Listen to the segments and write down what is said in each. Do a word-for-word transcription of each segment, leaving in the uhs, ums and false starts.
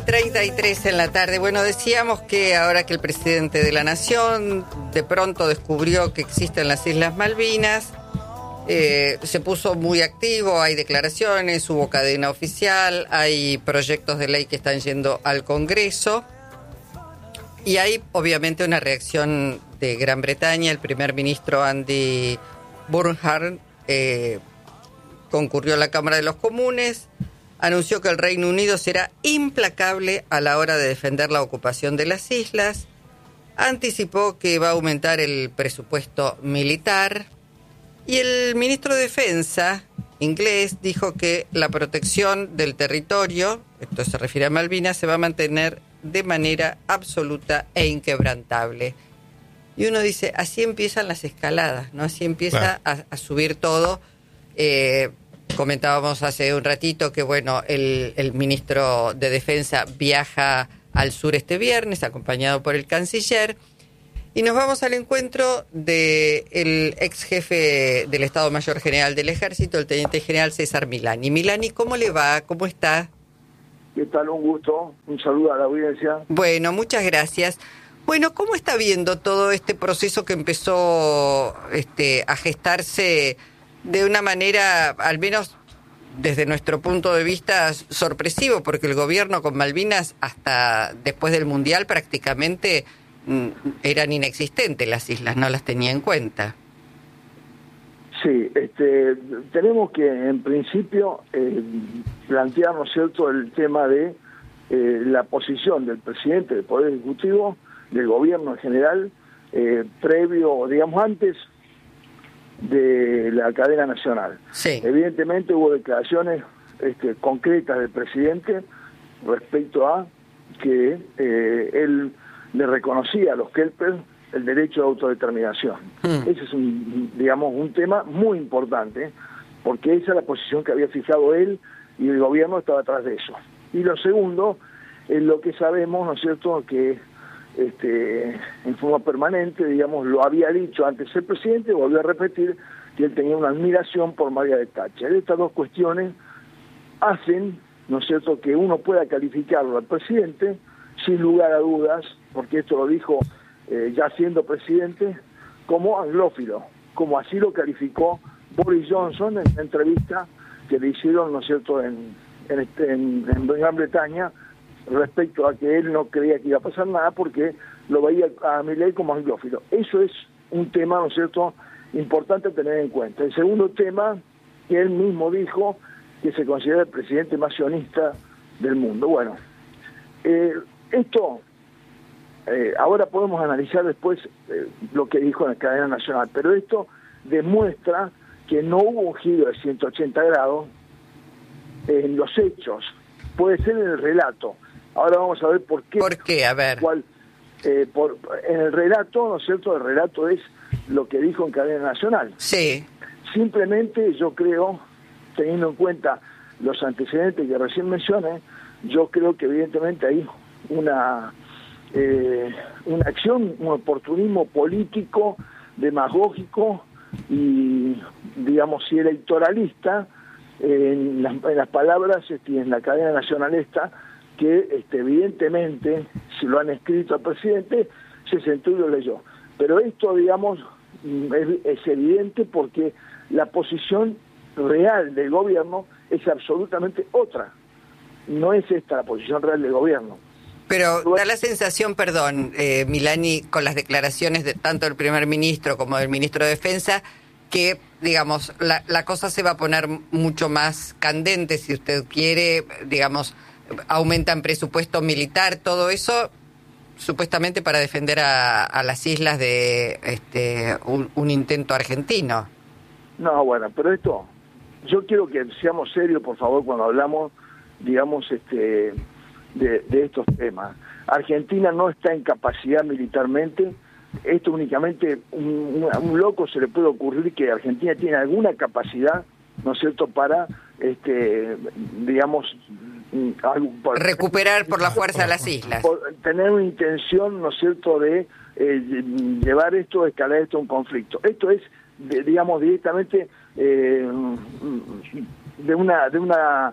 treinta y tres en la tarde. Bueno, decíamos que ahora que el presidente de la Nación de pronto descubrió que existen las Islas Malvinas, eh, se puso muy activo, hay declaraciones, hubo cadena oficial, hay proyectos de ley que están yendo al Congreso y hay obviamente una reacción de Gran Bretaña. El primer ministro Andy Burnham eh, concurrió a la Cámara de los Comunes, anunció que el Reino Unido será implacable a la hora de defender la ocupación de las islas, anticipó que va a aumentar el presupuesto militar y el ministro de Defensa inglés dijo que la protección del territorio, esto se refiere a Malvinas, se va a mantener de manera absoluta e inquebrantable. Y uno dice, así empiezan las escaladas, ¿no? Así empieza a, a subir todo. Eh, Comentábamos hace un ratito que, bueno, el, el ministro de Defensa viaja al sur este viernes, acompañado por el canciller, y nos vamos al encuentro del ex jefe del Estado Mayor General del Ejército, el teniente general César Milani. Milani, ¿cómo le va? ¿Cómo está? ¿Qué tal? Un gusto. Un saludo a la audiencia. Bueno, muchas gracias. Bueno, ¿cómo está viendo todo este proceso que empezó este, a gestarse de una manera, al menos desde nuestro punto de vista, sorpresivo, porque el gobierno con Malvinas hasta después del Mundial prácticamente mm, eran inexistentes las islas, no las tenía en cuenta? Sí, este, tenemos que en principio eh, plantear, ¿no es cierto?, el tema de eh, la posición del presidente del Poder Ejecutivo, del gobierno en general, eh, previo, digamos, antes de la cadena nacional. Sí. Evidentemente hubo declaraciones este, concretas del presidente respecto a que eh, él le reconocía a los kelpers el derecho de autodeterminación. Mm. Ese es un, digamos, un tema muy importante, porque esa es la posición que había fijado él y el gobierno estaba atrás de eso. Y lo segundo es lo que sabemos, ¿no es cierto?, que Este, en forma permanente, digamos, lo había dicho antes el presidente, volvió a repetir que él tenía una admiración por Margaret Thatcher. Estas dos cuestiones hacen, ¿no es cierto?, que uno pueda calificarlo al presidente sin lugar a dudas, porque esto lo dijo eh, ya siendo presidente, como anglófilo, como así lo calificó Boris Johnson en una entrevista que le hicieron, ¿no es cierto?, en, en, este, en, en Gran Bretaña, respecto a que él no creía que iba a pasar nada porque lo veía a Milei como anglófilo. Eso es un tema, ¿no es cierto?, importante a tener en cuenta. El segundo tema, que él mismo dijo que se considera el presidente más sionista del mundo. Bueno, eh, esto, eh, ahora podemos analizar después eh, lo que dijo en la cadena nacional, pero esto demuestra que no hubo un giro de ciento ochenta grados en los hechos, puede ser en el relato. Ahora vamos a ver por qué. ¿Por qué? A ver. Cuál, eh, por, en el relato, ¿no es cierto? El relato es lo que dijo en cadena nacional. Sí. Simplemente yo creo, teniendo en cuenta los antecedentes que recién mencioné, yo creo que evidentemente hay una, eh, una acción, un oportunismo político, demagógico y, digamos, si electoralista, en las, en las palabras y en la cadena nacional esta, que este, evidentemente, si lo han escrito al presidente, se sentó y lo leyó. Pero esto, digamos, es, es evidente porque la posición real del gobierno es absolutamente otra. No es esta la posición real del gobierno. Pero da la sensación, perdón, eh, Milani, con las declaraciones de tanto del primer ministro como del ministro de Defensa, que, digamos, la, la cosa se va a poner mucho más candente, si usted quiere, digamos, aumentan presupuesto militar, todo eso, supuestamente para defender a, a las islas de este un, un intento argentino. No, bueno, pero esto, yo quiero que seamos serios, por favor, cuando hablamos, digamos, este de, de estos temas. Argentina no está en capacidad militarmente. Esto únicamente, un, un loco se le puede ocurrir que Argentina tiene alguna capacidad, ¿no es cierto?, para, este digamos, algo, por, recuperar por la fuerza de las islas. Por tener una intención, ¿no es cierto?, de eh, llevar esto, escalar esto a un conflicto. Esto es, de, digamos, directamente eh, de una de una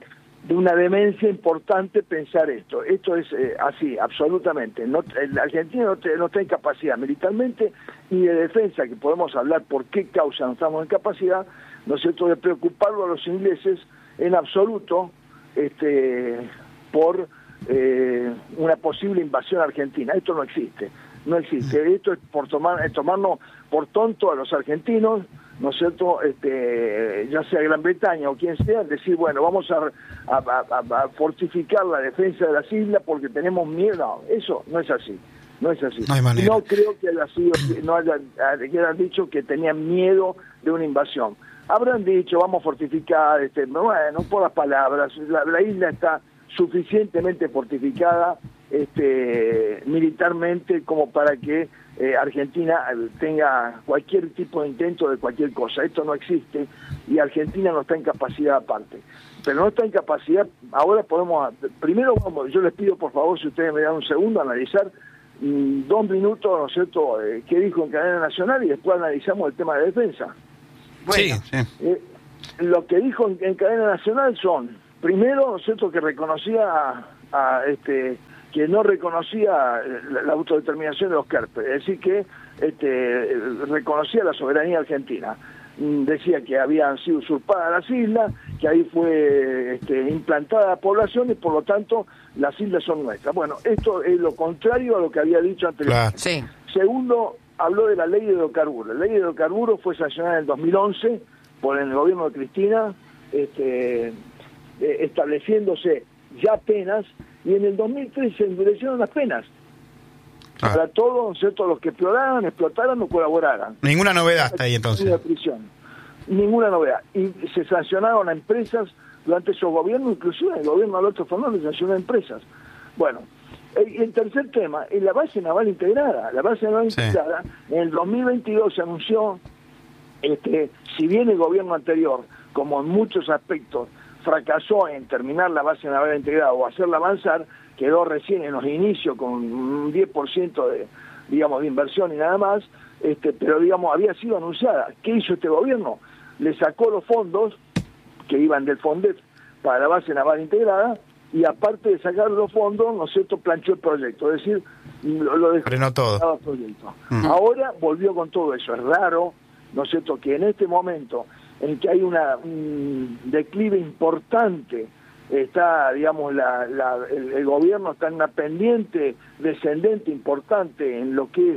de una demencia importante pensar esto. Esto es eh, así, absolutamente. No, el argentino no, te, no está en capacidad militarmente ni de defensa, que podemos hablar por qué causa no estamos en capacidad, ¿no es cierto?, de preocuparlo a los ingleses en absoluto este, por eh, una posible invasión argentina. Esto no existe, no existe. Esto es por tomar, es tomarnos por tonto a los argentinos, ¿no es cierto?, este, ya sea Gran Bretaña o quien sea, decir, bueno, vamos a, a, a, a fortificar la defensa de las islas porque tenemos miedo. No, eso no es así, no es así. No hay manera. No creo que haya sido, no hayan, hayan dicho que tenían miedo de una invasión. Habrán dicho, vamos a fortificar, este, bueno, por las palabras, la, la isla está suficientemente fortificada este, militarmente como para que eh, Argentina tenga cualquier tipo de intento de cualquier cosa. Esto no existe y Argentina no está en capacidad aparte. Pero no está en capacidad, ahora podemos, primero vamos, yo les pido por favor, si ustedes me dan un segundo, analizar mmm, dos minutos, ¿no es cierto?, eh, qué dijo en cadena nacional y después analizamos el tema de defensa. Bueno, sí, sí. Eh, lo que dijo en, en cadena nacional son, primero, ¿no es cierto?, que reconocía a, a este que no reconocía la, la autodeterminación de los Kerpes, es decir, que este, reconocía la soberanía argentina. Decía que habían sido usurpadas las islas, que ahí fue este, implantada la población y por lo tanto las islas son nuestras. Bueno, esto es lo contrario a lo que había dicho anteriormente. Claro. Sí. Segundo, habló de la ley de hidrocarburos. La ley de hidrocarburos fue sancionada en el dos mil once por el gobierno de Cristina, este, eh, estableciéndose ya penas, y en el dos mil trece se endurecieron las penas. Ah. Para todos, ¿cierto?, los que exploraran, explotaran o colaboraran. Ninguna novedad está ahí entonces. Ninguna prisión. Ninguna novedad. Y se sancionaron a empresas durante esos gobiernos, inclusive el gobierno de Alberto Fernández sancionó a empresas. Bueno, y el tercer tema es la base naval integrada. La base naval sí. integrada, en el dos mil veintidós se anunció, este, si bien el gobierno anterior, como en muchos aspectos, fracasó en terminar la base naval integrada o hacerla avanzar, quedó recién en los inicios con un diez por ciento de, digamos, de inversión y nada más, este, pero digamos había sido anunciada. ¿Qué hizo este gobierno? Le sacó los fondos que iban del Fondet para la base naval integrada y aparte de sacar los fondos, ¿no es cierto?, planchó el proyecto, es decir, lo, lo dejó. Frenó todo. El proyecto. Uh-huh. Ahora volvió con todo eso. Es raro, ¿no es cierto?, que en este momento en que hay una, un declive importante, está, digamos, la, la, el, el gobierno está en una pendiente descendente importante en lo que es,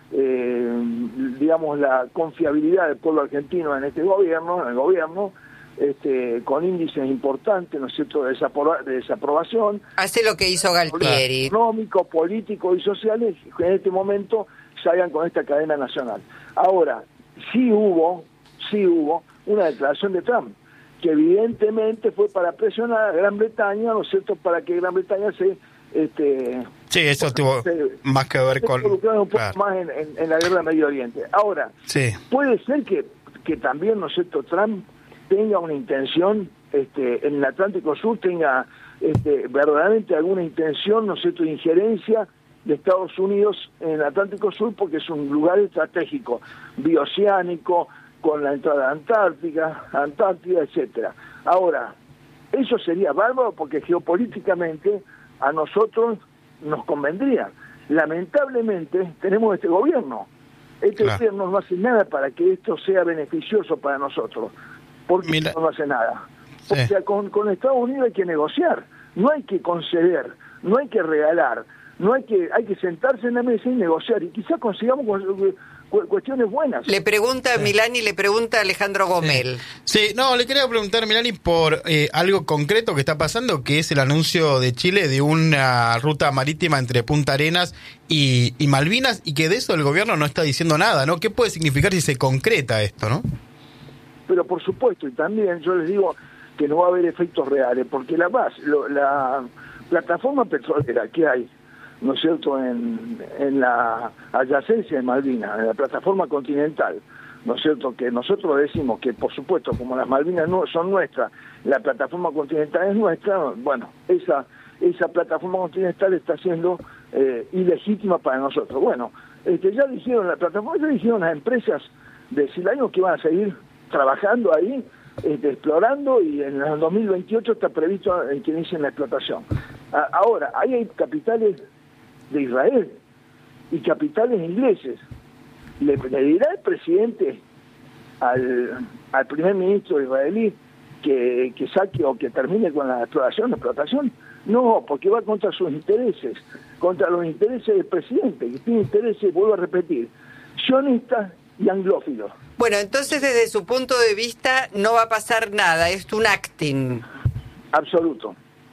eh, digamos, la confiabilidad del pueblo argentino en este gobierno, en el gobierno, este, con índices importantes, ¿no es cierto?, de, desapro- de desaprobación. Hace lo que hizo Galtieri. Económico, político y sociales, que en este momento salgan con esta cadena nacional. Ahora, sí hubo, sí hubo una declaración de Trump, que evidentemente fue para presionar a Gran Bretaña, ¿no es cierto?, para que Gran Bretaña se... Este, sí, eso tuvo se, más que ver con... un poco claro. más en, en, en la guerra de Medio Oriente. Ahora, sí. puede ser que, que también, ¿no es cierto?, Trump tenga una intención, este, en el Atlántico Sur, tenga este, verdaderamente alguna intención, ¿no es cierto?, de injerencia de Estados Unidos en el Atlántico Sur, porque es un lugar estratégico, bioceánico, con la entrada a Antártica, Antártida, etcétera. Ahora, eso sería bárbaro porque geopolíticamente a nosotros nos convendría. Lamentablemente tenemos este gobierno. Este claro. gobierno no hace nada para que esto sea beneficioso para nosotros. Porque Mira. no hace nada. Sí. O sea, con, con Estados Unidos hay que negociar, no hay que conceder, no hay que regalar, no hay que hay que sentarse en la mesa y negociar y quizás consigamos cuestiones buenas. Le pregunta a Milani, le pregunta a Alejandro Gomel. Sí, sí no, le quería preguntar a Milani por eh, algo concreto que está pasando, que es el anuncio de Chile de una ruta marítima entre Punta Arenas y, y Malvinas, y que de eso el gobierno no está diciendo nada, ¿no? ¿Qué puede significar si se concreta esto, no? Pero por supuesto, y también yo les digo que no va a haber efectos reales, porque la base, lo, la plataforma petrolera que hay, ¿no es cierto?, en, en la adyacencia de Malvinas, en la plataforma continental, ¿no es cierto?, que nosotros decimos que, por supuesto, como las Malvinas no son nuestras, la plataforma continental es nuestra, bueno, esa esa plataforma continental está siendo eh, ilegítima para nosotros. Bueno, este, ya dijeron la plataforma, ya dijeron las empresas de Silaño que van a seguir trabajando ahí, este, explorando y en el dos mil veintiocho está previsto en que inicien la explotación. A, ahora, ahí hay capitales de Israel y capitales ingleses. ¿Le, le dirá el presidente al, al primer ministro israelí que, que saque o que termine con la exploración, la explotación? No, porque va contra sus intereses, contra los intereses del presidente, que tiene intereses, vuelvo a repetir, sionistas y anglófilos. Bueno, entonces desde su punto de vista no va a pasar nada, es un acting. Absoluto.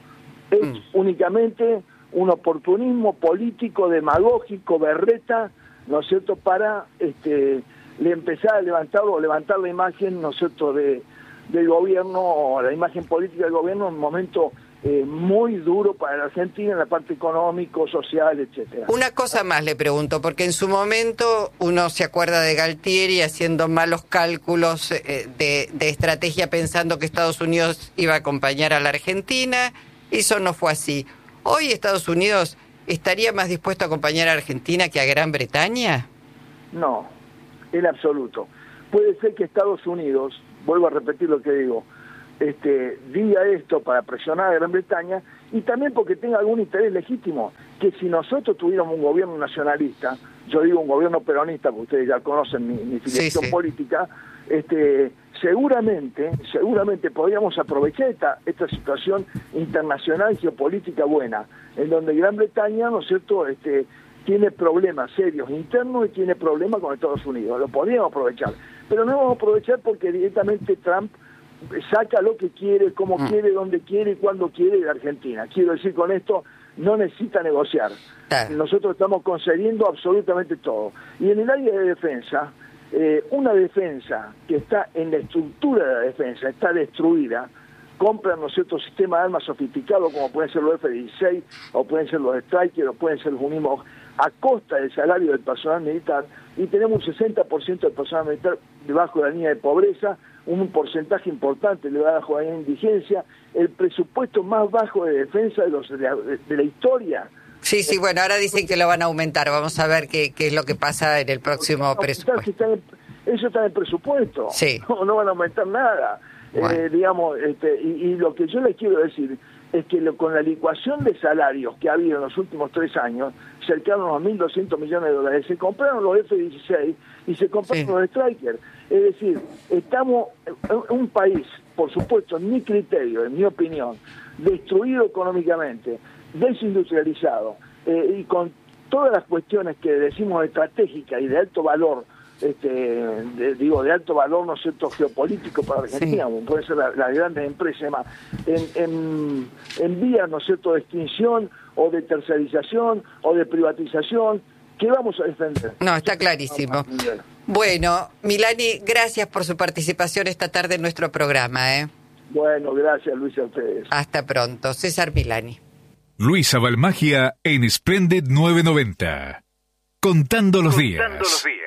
Es mm. únicamente un oportunismo político, demagógico, berreta, ¿no es cierto?, para este, le empezar a levantar o levantar la imagen, ¿no es cierto?, de, del gobierno, o la imagen política del gobierno en un momento eh, muy duro para la Argentina en la parte económico, social, etcétera. Una cosa más le pregunto, porque en su momento uno se acuerda de Galtieri haciendo malos cálculos eh, de, de estrategia pensando que Estados Unidos iba a acompañar a la Argentina, eso no fue así. ¿Hoy Estados Unidos estaría más dispuesto a acompañar a Argentina que a Gran Bretaña? No, en absoluto. Puede ser que Estados Unidos, vuelvo a repetir lo que digo, este, diga esto para presionar a Gran Bretaña y también porque tenga algún interés legítimo, que si nosotros tuviéramos un gobierno nacionalista, yo digo un gobierno peronista, porque ustedes ya conocen mi, mi filiación sí, sí. política, este, seguramente, seguramente podríamos aprovechar esta, esta situación internacional geopolítica buena, en donde Gran Bretaña, ¿no es cierto?, este, tiene problemas serios internos y tiene problemas con Estados Unidos. Lo podríamos aprovechar, pero no vamos a aprovechar porque directamente Trump saca lo que quiere, como mm. quiere, donde quiere y cuando quiere de Argentina. Quiero decir con esto, no necesita negociar. Ah. Nosotros estamos concediendo absolutamente todo. Y en el área de defensa, eh, una defensa que está en la estructura de la defensa, está destruida, compran, ¿no es cierto?, sistemas de armas sofisticados como pueden ser los F dieciséis, o pueden ser los Stryker, o pueden ser los Unimog, a costa del salario del personal militar, y tenemos un sesenta por ciento del personal militar debajo de la línea de pobreza, un porcentaje importante debajo de la indigencia, el presupuesto más bajo de defensa de, los, de, la, de la historia. Sí, sí, bueno, ahora dicen que lo van a aumentar, vamos a ver qué, qué es lo que pasa en el próximo presupuesto. Está en, eso está en el presupuesto, sí. no, no van a aumentar nada. Bueno. Eh, digamos, este, y, y lo que yo les quiero decir es que lo, con la licuación de salarios que ha habido en los últimos tres años, cercanos a los mil doscientos millones de dólares, se compraron los F dieciséis y se compraron sí. los Stryker. Es decir, estamos en un país, por supuesto, en mi criterio, en mi opinión, destruido económicamente, desindustrializado, eh, y con todas las cuestiones que decimos estratégicas y de alto valor, este de, digo de alto valor, ¿no es cierto?, geopolítico para Argentina, sí. pueden ser las la grandes empresas y demás, en, en, en vías, ¿no es cierto?, de extinción o de tercerización o de privatización, ¿qué vamos a defender? No, está clarísimo. Bueno, Milani, gracias por su participación esta tarde en nuestro programa, ¿eh? Bueno, gracias, Luisa, a ustedes. Hasta pronto. César Milani. Luisa Balmagia en Splendid novecientos noventa. Contando los días. Contando los días.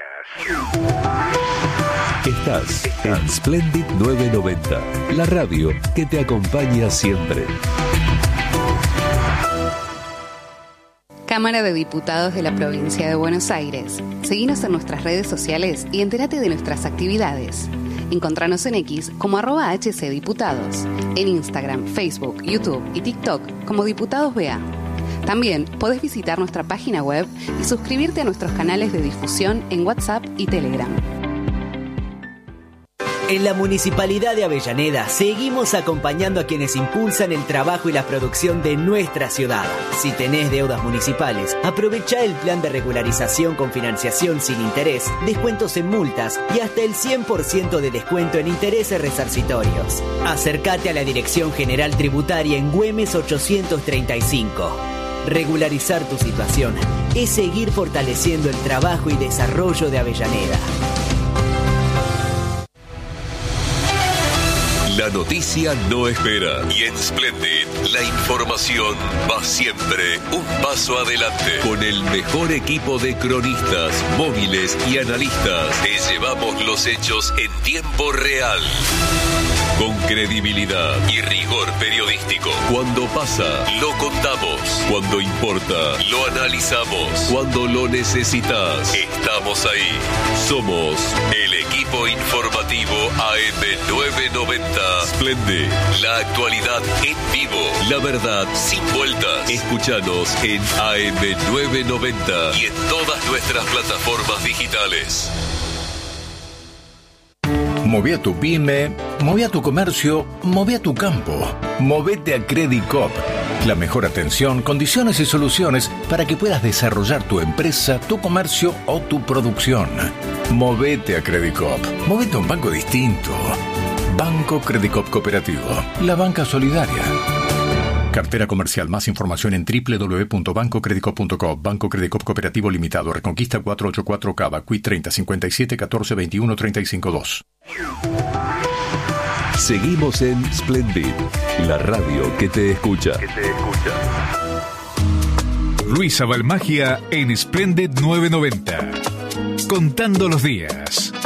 Estás en Splendid novecientos noventa, la radio que te acompaña siempre. Cámara de Diputados de la Provincia de Buenos Aires. Seguinos en nuestras redes sociales y entérate de nuestras actividades. Encontranos en X como arroba hcdiputados, en Instagram, Facebook, YouTube y TikTok como Diputados B A. También podés visitar nuestra página web y suscribirte a nuestros canales de difusión en WhatsApp y Telegram. En la Municipalidad de Avellaneda seguimos acompañando a quienes impulsan el trabajo y la producción de nuestra ciudad. Si tenés deudas municipales, aprovecha el plan de regularización con financiación sin interés, descuentos en multas y hasta el cien por ciento de descuento en intereses resarcitorios. Acércate a la Dirección General Tributaria en Güemes ochocientos treinta y cinco. Regularizar tu situación es seguir fortaleciendo el trabajo y desarrollo de Avellaneda. La noticia no espera y en Splendid la información va siempre un paso adelante. Con el mejor equipo de cronistas, móviles y analistas te llevamos los hechos en tiempo real. con credibilidad y rigor periodístico. Cuando pasa, lo contamos. Cuando importa, lo analizamos. Cuando lo necesitas, estamos ahí. Somos el equipo informativo A M novecientos noventa. Splendid, la actualidad en vivo. La verdad sin vueltas. Escúchanos en A M novecientos noventa y en todas nuestras plataformas digitales. Moví a tu pyme, moví a tu comercio, moví a tu campo. Movete a Credicop. La mejor atención, condiciones y soluciones para que puedas desarrollar tu empresa, tu comercio o tu producción. Movete a Credicop. Movete a un banco distinto. Banco Credicop Cooperativo. La banca solidaria. Cartera comercial. Más información en doble u doble u doble u punto banco credicop punto com. Banco Credicop Cooperativo Limitado. Reconquista cuatrocientos ochenta y cuatro Cava. Q I treinta cincuenta y siete catorce veintiuno treinta y cinco dos. Seguimos en Splendid, la radio que te escucha. Que te escucha. Luisa Balmagia en Splendid novecientos noventa. Contando los días.